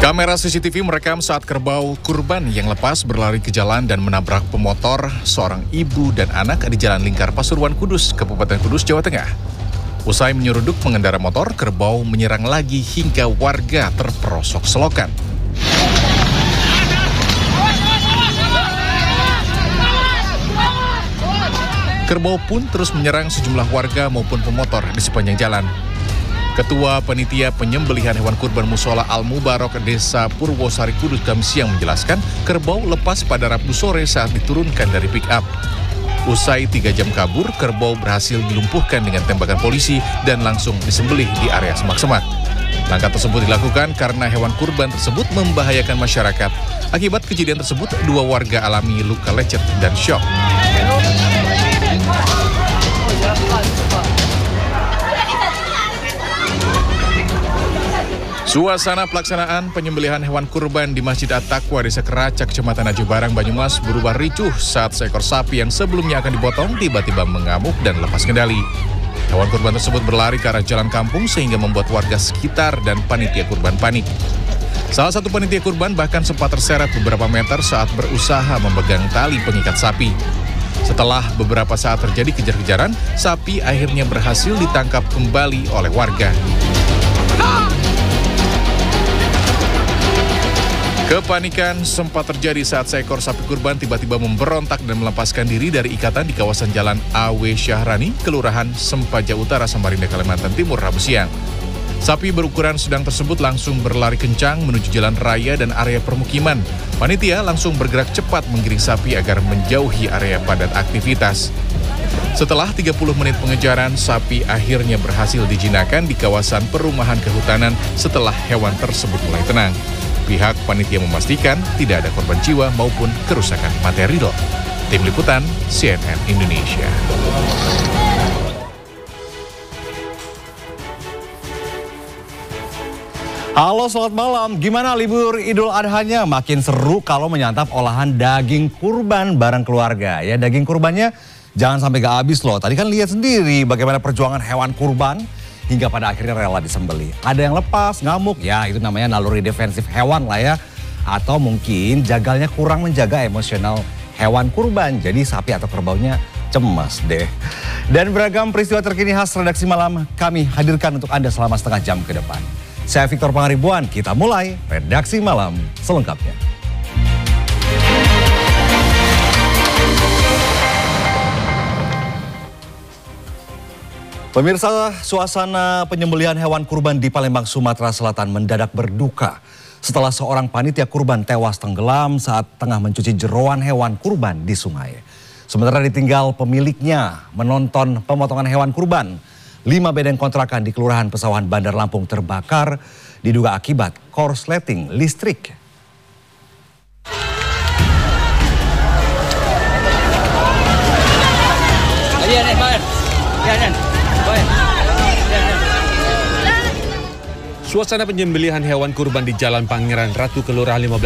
Kamera CCTV merekam saat kerbau kurban yang lepas berlari ke jalan dan menabrak pemotor seorang ibu dan anak di Jalan Lingkar Pasuruan Kudus, Kabupaten Kudus, Jawa Tengah. Usai menyeruduk pengendara motor, kerbau menyerang lagi hingga warga terperosok selokan. Kerbau pun terus menyerang sejumlah warga maupun pemotor di sepanjang jalan. Ketua Panitia Penyembelihan Hewan Kurban Musola Al-Mubarok Desa Purwosari Kudus Kamis siang menjelaskan kerbau lepas pada Rabu sore saat diturunkan dari pick-up. Usai 3 jam kabur, kerbau berhasil dilumpuhkan dengan tembakan polisi dan langsung disembelih di area semak-semak. Langkah tersebut dilakukan karena hewan kurban tersebut membahayakan masyarakat. Akibat kejadian tersebut, 2 warga alami luka lecet dan syok. Suasana pelaksanaan penyembelihan hewan kurban di Masjid At-Taqwa Desa Keracak, Kecamatan Aji Barang, Banyumas berubah ricuh saat seekor sapi yang sebelumnya akan dipotong tiba-tiba mengamuk dan lepas kendali. Hewan kurban tersebut berlari ke arah jalan kampung sehingga membuat warga sekitar dan panitia kurban panik. Salah satu panitia kurban bahkan sempat terseret beberapa meter saat berusaha memegang tali pengikat sapi. Setelah beberapa saat terjadi kejar-kejaran, sapi akhirnya berhasil ditangkap kembali oleh warga. Kepanikan sempat terjadi saat seekor sapi kurban tiba-tiba memberontak dan melepaskan diri dari ikatan di kawasan Jalan A.W. Syahrani, Kelurahan Sempaja Utara, Samarinda, Kalimantan Timur, Rabu siang. Sapi berukuran sedang tersebut langsung berlari kencang menuju jalan raya dan area permukiman. Panitia langsung bergerak cepat menggiring sapi agar menjauhi area padat aktivitas. Setelah 30 menit pengejaran, sapi akhirnya berhasil dijinakkan di kawasan perumahan kehutanan setelah hewan tersebut mulai tenang. Pihak panitia memastikan tidak ada korban jiwa maupun kerusakan material. Tim Liputan CNN Indonesia. Halo, selamat malam. Gimana libur Idul Adhanya? Makin seru kalau menyantap olahan daging kurban bareng keluarga. Ya, daging kurbannya jangan sampai gak habis loh. Tadi kan lihat sendiri bagaimana perjuangan hewan kurban hingga pada akhirnya rela disembeli. Ada yang lepas, ngamuk, ya itu namanya naluri defensif hewan lah ya. Atau mungkin jagalnya kurang menjaga emosional hewan kurban. Jadi sapi atau kerbaunya cemas deh. Dan beragam peristiwa terkini khas redaksi malam kami hadirkan untuk Anda selama setengah jam ke depan. Saya Victor Pangaribuan, kita mulai redaksi malam selengkapnya. Pemirsa, suasana penyembelihan hewan kurban di Palembang, Sumatera Selatan mendadak berduka setelah seorang panitia kurban tewas tenggelam saat tengah mencuci jeroan hewan kurban di sungai. Sementara ditinggal pemiliknya menonton pemotongan hewan kurban. 5 bedeng kontrakan di Kelurahan Pesawahan Bandar Lampung terbakar diduga akibat korsleting listrik. Suasana penyembelihan hewan kurban di Jalan Pangeran Ratu, Kelurahan 15